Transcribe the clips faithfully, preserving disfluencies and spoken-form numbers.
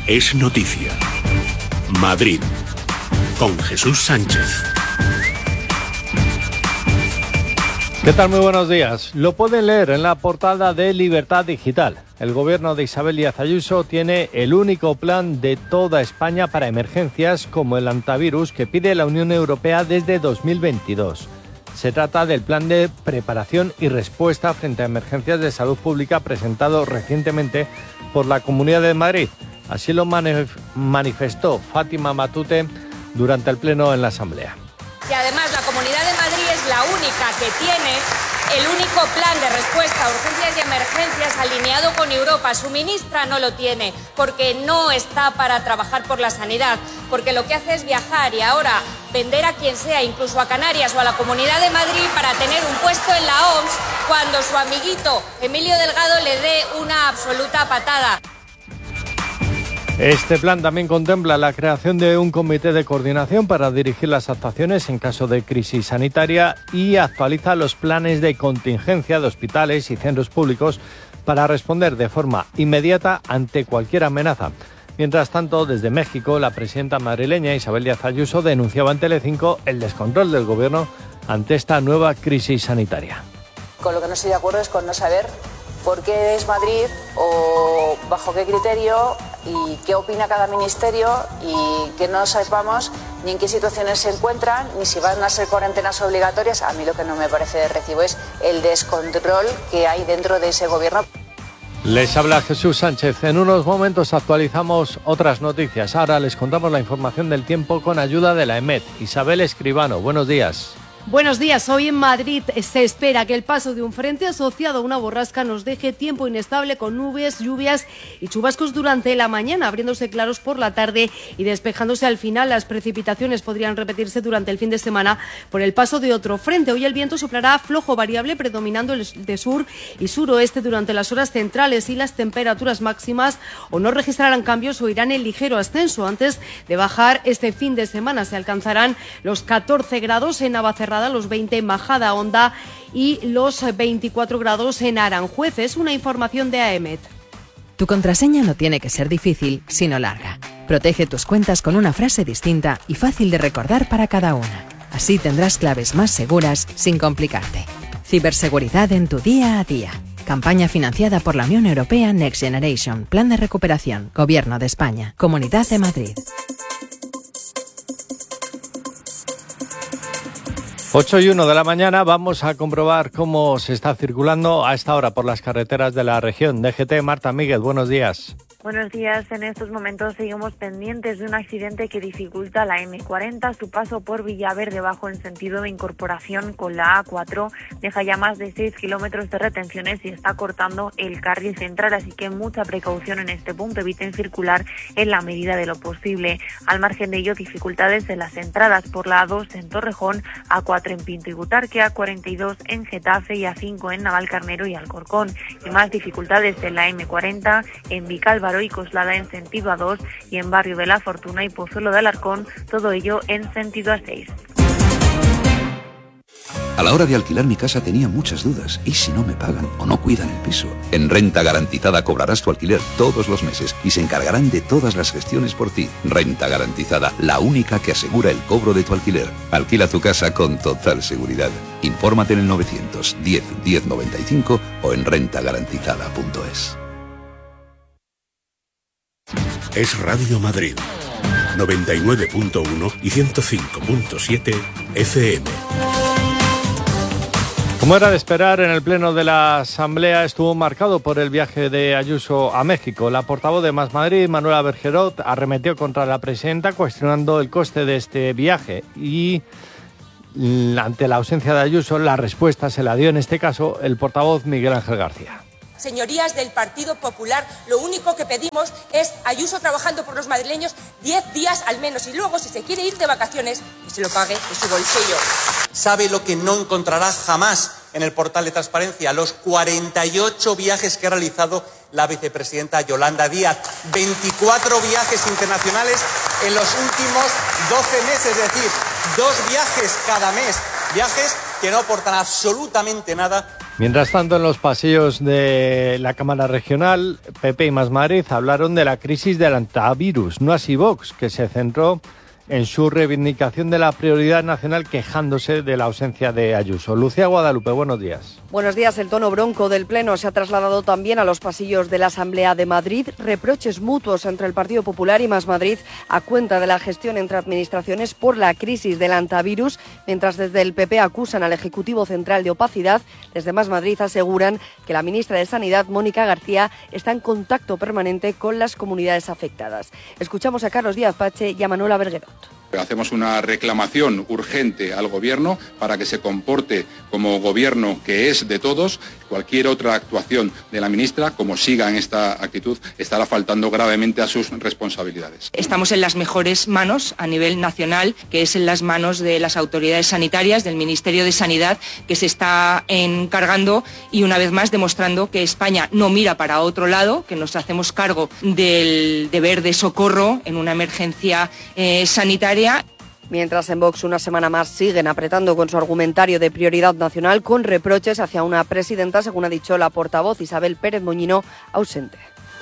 es noticia. Madrid, con Jesús Sánchez. ¿Qué tal? Muy buenos días. Lo pueden leer en la portada de Libertad Digital. El gobierno de Isabel Díaz Ayuso tiene el único plan de toda España para emergencias como el antivirus que pide la Unión Europea desde dos mil veintidós. Se trata del plan de preparación y respuesta frente a emergencias de salud pública presentado recientemente por la Comunidad de Madrid. Así lo manif- manifestó Fátima Matute durante el pleno en la Asamblea. Y además la Comunidad de Madrid es la única que tiene el único plan de respuesta a urgencias y emergencias alineado con Europa. Su ministra no lo tiene porque no está para trabajar por la sanidad, porque lo que hace es viajar y ahora vender a quien sea, incluso a Canarias o a la Comunidad de Madrid, para tener un puesto en la O M S cuando su amiguito Emilio Delgado le dé una absoluta patada. Este plan también contempla la creación de un comité de coordinación para dirigir las actuaciones en caso de crisis sanitaria y actualiza los planes de contingencia de hospitales y centros públicos para responder de forma inmediata ante cualquier amenaza. Mientras tanto, desde México, la presidenta madrileña Isabel Díaz Ayuso denunciaba en Telecinco el descontrol del gobierno ante esta nueva crisis sanitaria. Con lo que no estoy de acuerdo es con no saber por qué es Madrid o bajo qué criterio y qué opina cada ministerio y que no sepamos ni en qué situaciones se encuentran ni si van a ser cuarentenas obligatorias. A mí lo que no me parece de recibo es el descontrol que hay dentro de ese gobierno. Les habla Jesús Sánchez. En unos momentos actualizamos otras noticias. Ahora les contamos la información del tiempo con ayuda de la EMET. Isabel Escribano, buenos días. Buenos días. Hoy en Madrid se espera que el paso de un frente asociado a una borrasca nos deje tiempo inestable con nubes, lluvias y chubascos durante la mañana, abriéndose claros por la tarde y despejándose al final. Las precipitaciones podrían repetirse durante el fin de semana por el paso de otro frente. Hoy el viento soplará flojo variable, predominando el de sur y suroeste durante las horas centrales, y las temperaturas máximas o no registrarán cambios o irán en ligero ascenso. Antes de bajar este fin de semana se alcanzarán los catorce grados en Navacerrada, los veinte en Majada Honda y los veinticuatro grados en Aranjuez. Es una información de A E M E T. Tu contraseña no tiene que ser difícil, sino larga. Protege tus cuentas con una frase distinta y fácil de recordar para cada una. Así tendrás claves más seguras sin complicarte. Ciberseguridad en tu día a día. Campaña financiada por la Unión Europea Next Generation. Plan de recuperación. Gobierno de España. Comunidad de Madrid. ocho y uno de la mañana vamos a comprobar cómo se está circulando a esta hora por las carreteras de la región. D G T, Marta Miguel, buenos días. Buenos días. En estos momentos seguimos pendientes de un accidente que dificulta la eme cuarenta, su paso por Villaverde Bajo en sentido de incorporación con la A cuatro. Deja ya más de seis kilómetros de retenciones y está cortando el carril central, así que mucha precaución en este punto. Eviten circular en la medida de lo posible. Al margen de ello, dificultades en las entradas por la A dos en Torrejón, A cuatro en Pinto y Butarque, A cuarenta y dos en Getafe y A cinco en Navalcarnero y Alcorcón. Y más dificultades en la eme cuarenta en Vicálvaro y Coslada en sentido A dos y en Barrio de la Fortuna y Pozuelo de Alarcón, todo ello en sentido A seis. A la hora de alquilar mi casa tenía muchas dudas. ¿Y si no me pagan o no cuidan el piso? En Renta Garantizada cobrarás tu alquiler todos los meses y se encargarán de todas las gestiones por ti. Renta Garantizada, la única que asegura el cobro de tu alquiler. Alquila tu casa con total seguridad. Infórmate en el novecientos diez diez noventa y cinco o en renta garantizada punto es. Es Radio Madrid, noventa y nueve punto uno y ciento cinco punto siete F M. Como era de esperar, en el pleno de la Asamblea estuvo marcado por el viaje de Ayuso a México. La portavoz de Más Madrid, Manuela Bergerot, arremetió contra la presidenta cuestionando el coste de este viaje y ante la ausencia de Ayuso la respuesta se la dio en este caso el portavoz Miguel Ángel García. Señorías del Partido Popular, lo único que pedimos es Ayuso trabajando por los madrileños diez días al menos y luego si se quiere ir de vacaciones que se lo pague de su bolsillo. ¿Sabe lo que no encontrará jamás en el portal de transparencia? Los cuarenta y ocho viajes que ha realizado la vicepresidenta Yolanda Díaz. veinticuatro viajes internacionales en los últimos doce meses, es decir, dos viajes cada mes. Viajes que no aportan absolutamente nada Mientras tanto, en los pasillos de la Cámara Regional, P P y Más Madrid hablaron de la crisis del antivirus, no así Vox, que se centró en su reivindicación de la prioridad nacional quejándose de la ausencia de Ayuso. Lucía Guadalupe, buenos días. Buenos días. El tono bronco del Pleno se ha trasladado también a los pasillos de la Asamblea de Madrid. Reproches mutuos entre el Partido Popular y Más Madrid a cuenta de la gestión entre administraciones por la crisis del antivirus, mientras desde el P P acusan al Ejecutivo Central de opacidad. Desde Más Madrid aseguran que la ministra de Sanidad, Mónica García, está en contacto permanente con las comunidades afectadas. Escuchamos a Carlos Díaz Pache y a Manuela Berguerot. Hacemos una reclamación urgente al Gobierno para que se comporte como Gobierno que es de todos. Cualquier otra actuación de la ministra, como siga en esta actitud, estará faltando gravemente a sus responsabilidades. Estamos en las mejores manos a nivel nacional, que es en las manos de las autoridades sanitarias, del Ministerio de Sanidad, que se está encargando y una vez más demostrando que España no mira para otro lado, que nos hacemos cargo del deber de socorro en una emergencia eh, sanitaria. Mientras en Vox una semana más siguen apretando con su argumentario de prioridad nacional, con reproches hacia una presidenta, según ha dicho la portavoz Isabel Pérez Moñino, ausente.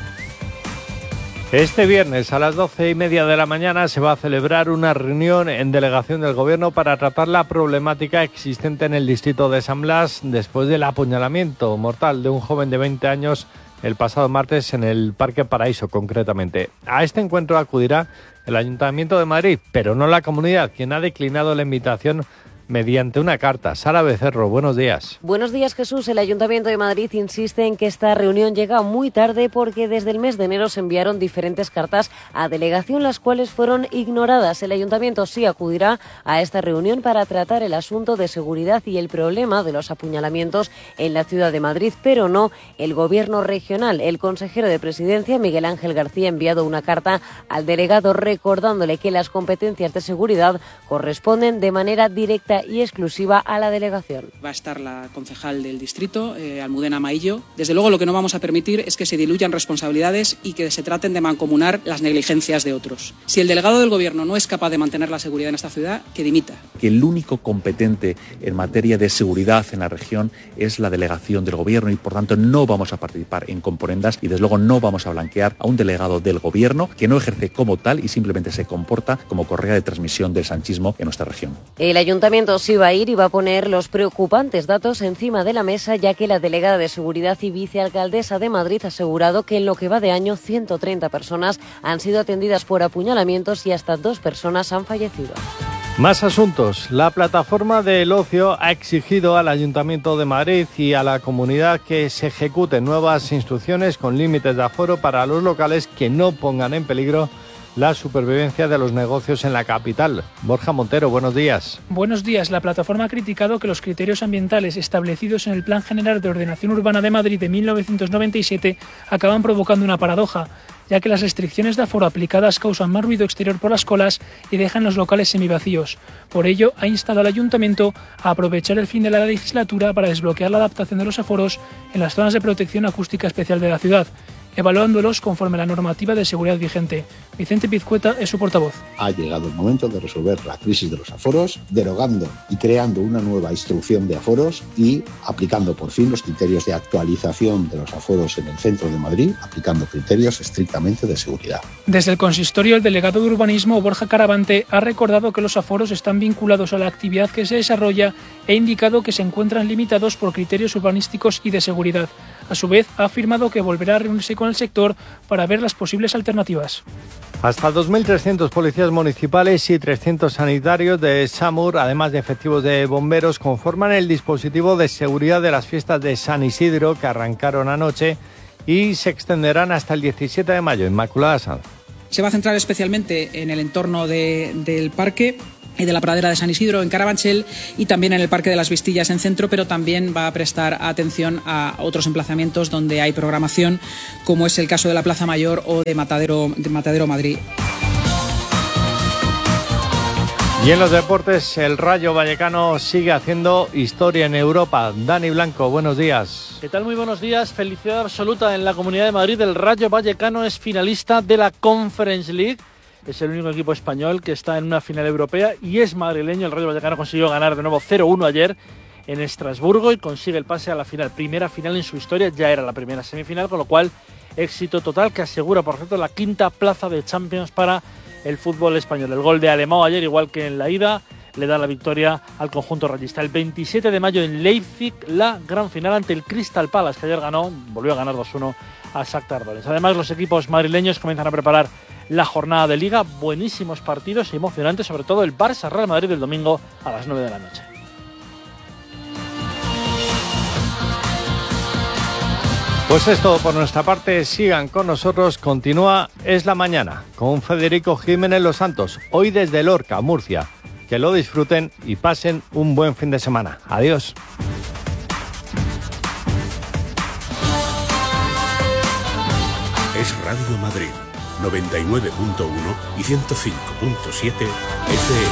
Este viernes a las doce y media de la mañana se va a celebrar una reunión en delegación del Gobierno para tratar la problemática existente en el distrito de San Blas después del apuñalamiento mortal de un joven de veinte años el pasado martes en el Parque Paraíso, concretamente. A este encuentro acudirá el Ayuntamiento de Madrid, pero no la comunidad, quien ha declinado la invitación mediante una carta. Sara Becerro, buenos días. Buenos días, Jesús. El Ayuntamiento de Madrid insiste en que esta reunión llega muy tarde porque desde el mes de enero se enviaron diferentes cartas a delegación, las cuales fueron ignoradas. El Ayuntamiento sí acudirá a esta reunión para tratar el asunto de seguridad y el problema de los apuñalamientos en la ciudad de Madrid, pero no el Gobierno regional. El consejero de Presidencia, Miguel Ángel García, ha enviado una carta al delegado recordándole que las competencias de seguridad corresponden de manera directa y exclusiva a la delegación. Va a estar la concejal del distrito, eh, Almudena Maillo. Desde luego lo que no vamos a permitir es que se diluyan responsabilidades y que se traten de mancomunar las negligencias de otros. Si el delegado del Gobierno no es capaz de mantener la seguridad en esta ciudad, que dimita. Que el único competente en materia de seguridad en la región es la delegación del Gobierno y por tanto no vamos a participar en componendas y desde luego no vamos a blanquear a un delegado del Gobierno que no ejerce como tal y simplemente se comporta como correa de transmisión del sanchismo en nuestra región. El Ayuntamiento sí va a ir y va a poner los preocupantes datos encima de la mesa, ya que la delegada de Seguridad y vicealcaldesa de Madrid ha asegurado que en lo que va de año ciento treinta personas han sido atendidas por apuñalamientos y hasta dos personas han fallecido. Más asuntos. La plataforma del ocio ha exigido al Ayuntamiento de Madrid y a la comunidad que se ejecuten nuevas instrucciones con límites de aforo para los locales que no pongan en peligro la supervivencia de los negocios en la capital. Borja Montero, buenos días. Buenos días. La plataforma ha criticado que los criterios ambientales establecidos en el Plan General de Ordenación Urbana de Madrid de mil novecientos noventa y siete acaban provocando una paradoja, ya que las restricciones de aforo aplicadas causan más ruido exterior por las colas y dejan los locales semivacíos. Por ello, ha instado al Ayuntamiento a aprovechar el fin de la legislatura para desbloquear la adaptación de los aforos en las zonas de protección acústica especial de la ciudad, evaluándolos conforme a la normativa de seguridad vigente. Vicente Pizcueta es su portavoz. Ha llegado el momento de resolver la crisis de los aforos, derogando y creando una nueva instrucción de aforos y aplicando por fin los criterios de actualización de los aforos en el centro de Madrid, aplicando criterios estrictamente de seguridad. Desde el consistorio, el delegado de urbanismo, Borja Caravante, ha recordado que los aforos están vinculados a la actividad que se desarrolla e indicado que se encuentran limitados por criterios urbanísticos y de seguridad. A su vez, ha afirmado que volverá a reunirse con el sector para ver las posibles alternativas. Hasta dos mil trescientos policías municipales y trescientos sanitarios de SAMUR, además de efectivos de bomberos, conforman el dispositivo de seguridad de las fiestas de San Isidro que arrancaron anoche y se extenderán hasta el diecisiete de mayo. Inmaculada Sanz. Se va a centrar especialmente en el entorno de, del parque y de la pradera de San Isidro en Carabanchel y también en el Parque de las Vistillas en Centro, pero también va a prestar atención a otros emplazamientos donde hay programación, como es el caso de la Plaza Mayor o de Matadero, de Matadero Madrid. Y en los deportes, el Rayo Vallecano sigue haciendo historia en Europa. Dani Blanco, buenos días. ¿Qué tal? Muy buenos días. Felicidad absoluta en la Comunidad de Madrid. El Rayo Vallecano es finalista de la Conference League. Es el único equipo español que está en una final europea y es madrileño. El Rayo Vallecano consiguió ganar de nuevo cero uno ayer en Estrasburgo y consigue el pase a la final. Primera final en su historia, ya era la primera semifinal, con lo cual éxito total que asegura, por cierto, la quinta plaza de Champions para el fútbol español. El gol de Alemão ayer, igual que en la ida, le da la victoria al conjunto rayista. El veintisiete de mayo en Leipzig, la gran final ante el Crystal Palace, que ayer ganó, volvió a ganar dos uno a Shakhtar Donetsk. Además, los equipos madrileños comienzan a preparar la jornada de Liga. Buenísimos partidos y emocionantes, sobre todo el Barça-Real Madrid del domingo a las nueve de la noche. Pues es todo por nuestra parte. Sigan con nosotros. Continúa Es la Mañana con Federico Jiménez Los Santos. Hoy desde Lorca, Murcia. Que lo disfruten y pasen un buen fin de semana. Adiós. Es Radio Madrid, noventa y nueve punto uno y ciento cinco punto siete F M.